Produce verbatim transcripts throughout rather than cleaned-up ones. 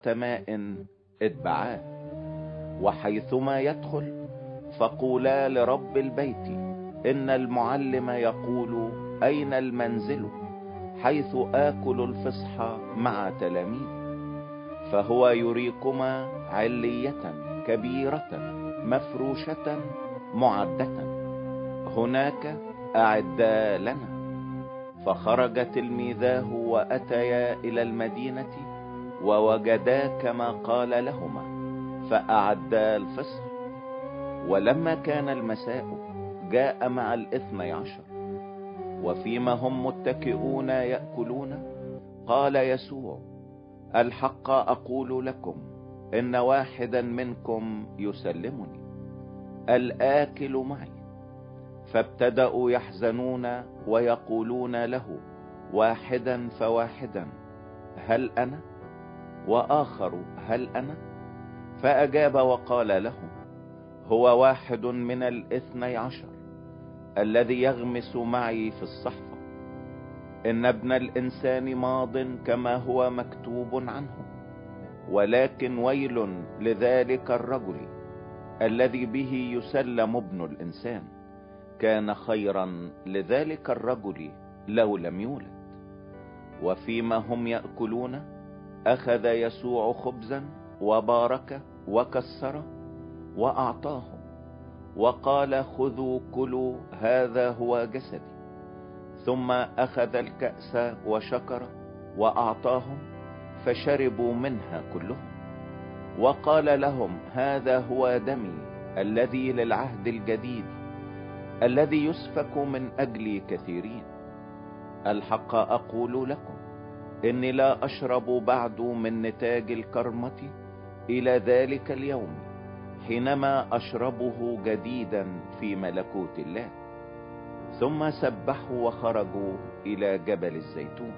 ماء اتبعاه، وحيثما يدخل فقولا لرب البيت إن المعلم يقول أين المنزل حيث آكل الفصح مع تلاميذ، فهو يريكما علية كبيرة مفروشة معدة، هناك أعدا لنا. فخرج تلميذاه وأتيا إلى المدينة ووجدا كما قال لهما، فأعدا الفصح. ولما كان المساء جاء مع الاثني عشر، وفيما هم متكئون يأكلون قال يسوع: الحق أقول لكم إن واحدا منكم يسلمني، الآكل معي. فابتدأوا يحزنون ويقولون له واحدا فواحدا: هل أنا؟ وآخر: هل أنا؟ فأجاب وقال لهم: هو واحد من الاثني عشر الذي يغمس معي في الصحفة. إن ابن الإنسان ماض كما هو مكتوب عنه، ولكن ويل لذلك الرجل الذي به يسلم ابن الإنسان. كان خيرا لذلك الرجل لو لم يولد. وفيما هم يأكلون أخذ يسوع خبزا وبارك وكسر وأعطاهم، وقال: خذوا كلوا، هذا هو جسدي. ثم أخذ الكأس وشكر وأعطاهم، فشربوا منها كلهم. وقال لهم: هذا هو دمي الذي للعهد الجديد الذي يسفك من أجل كثيرين. الحق أقول لكم إني لا أشرب بعد من نتاج الكرمة إلى ذلك اليوم، حينما أشربه جديدا في ملكوت الله. ثم سبحوا وخرجوا إلى جبل الزيتون.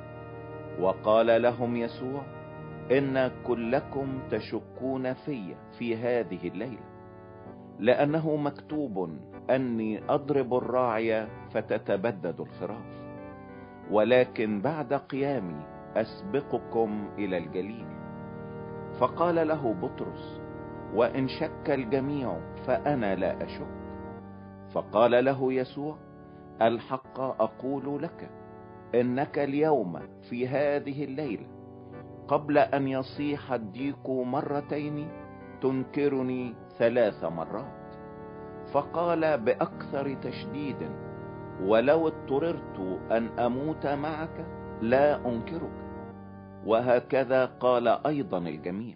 وقال لهم يسوع: إن كلكم تشكون في في هذه الليلة، لأنه مكتوب أني أضرب الراعي فتتبدد الخراف، ولكن بعد قيامي أسبقكم إلى الجليل. فقال له بطرس: وإن شك الجميع فأنا لا أشك. فقال له يسوع: الحق أقول لك إنك اليوم في هذه الليلة قبل أن يصيح الديك مرتين تنكرني ثلاث مرات. فقال بأكثر تشديد: ولو اضطررت أن أموت معك لا أنكرك. وهكذا قال أيضا الجميع.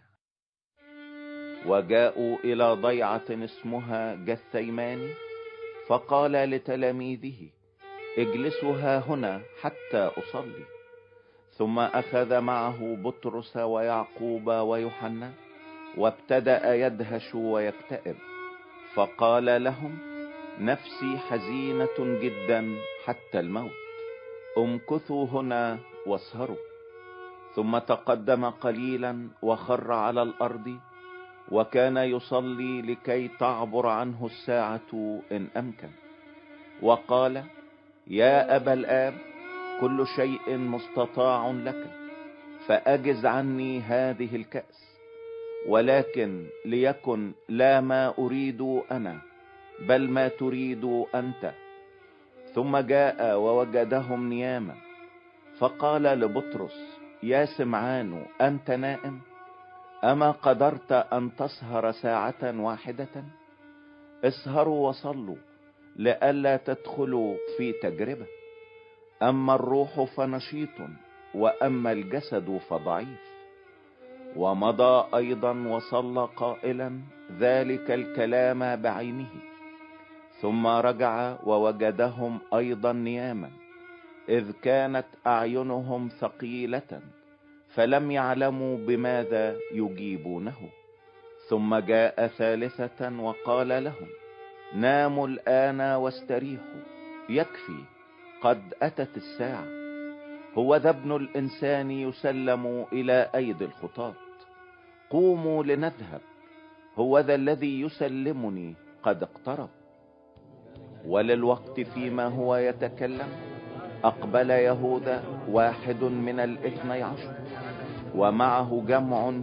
وجاءوا إلى ضيعة اسمها جثيماني، فقال لتلاميذه: اجلسوا ها هنا حتى أصلي. ثم أخذ معه بطرس ويعقوب ويوحنا، وابتدأ يدهش ويكتئب، فقال لهم: نفسي حزينة جدا حتى الموت، امكثوا هنا واسهروا. ثم تقدم قليلا وخر على الأرض، وكان يصلي لكي تعبر عنه الساعة إن أمكن. وقال: يا أبا الآب، كل شيء مستطاع لك، فأجز عني هذه الكأس، ولكن ليكن لا ما أريد أنا بل ما تريد أنت. ثم جاء ووجدهم نياما، فقال لبطرس: يا سمعان، أنت نائم؟ أما قدرت أن تسهر ساعة واحدة؟ اسهروا وصلوا لئلا تدخلوا في تجربة. أما الروح فنشيط، وأما الجسد فضعيف. ومضى أيضا وصلى قائلا ذلك الكلام بعينه. ثم رجع ووجدهم أيضا نياما، إذ كانت أعينهم ثقيلة، فلم يعلموا بماذا يجيبونه. ثم جاء ثالثة وقال لهم: ناموا الآن واستريحوا، يكفي، قد أتت الساعة. هو ذا ابن الإنسان يسلم إلى أيدي الخطاة، قوموا لنذهب، هو ذا الذي يسلمني قد اقترب. وللوقت فيما هو يتكلم أقبل يهوذا واحد من الاثني عشر، ومعه جمع